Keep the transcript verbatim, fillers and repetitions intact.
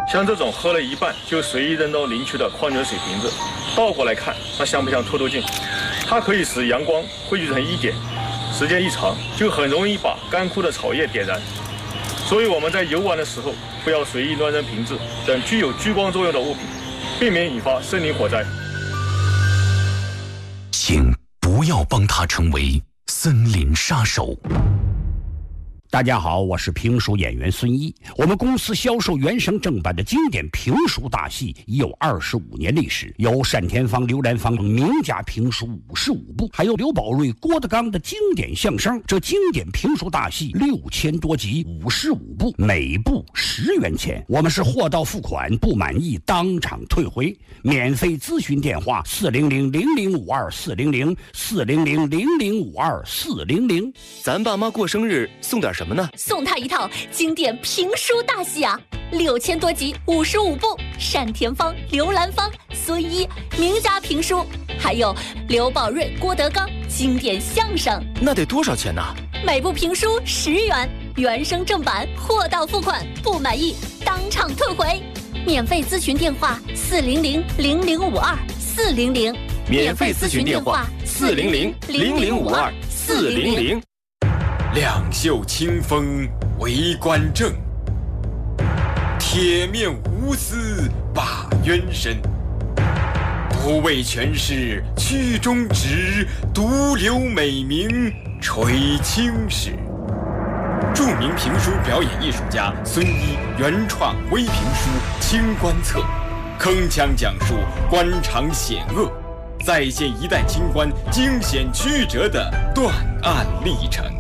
像这种喝了一半就随意扔到林区的矿泉水瓶子，倒过来看，那像不像凸透镜？它可以使阳光汇聚成一点，时间一长，就很容易把干枯的草叶点燃。所以我们在游玩的时候，不要随意乱扔瓶子等具有聚光作用的物品，避免引发森林火灾。 请不要帮他成为森林杀手。 大家好，我是评书演员孙一。我们公司销售原声正版的经典评书大戏已有二十五年历史，有单田芳、刘兰芳名家评书五十五部，还有刘宝瑞、郭德纲的经典相声。这经典评书大戏六千多集，五十五部，每部十元钱。我们是货到付款，不满意当场退回。免费咨询电话：四零零零零五二四零零四零零零零五二四零零。 咱爸妈过生日送点什么呢？ 送他一套经典评书大戏啊，六千多集，五十五部，单田芳、刘兰芳、孙一名家评书，还有刘宝瑞、郭德纲经典相声。 那得多少钱呢？ 每部评书十元，原声正版，货到付款，不满意当场退回。免费咨询电话：四零零零零五二四零零。 免费咨询电话：四零零零零五二四零零。 两袖清风为官正，铁面无私把冤伸。不为权势屈中直，独留美名垂青史。著名评书表演艺术家孙一原创微评书《清官侧》，铿锵讲述官场险恶，再现一代清官惊险曲折的断案历程。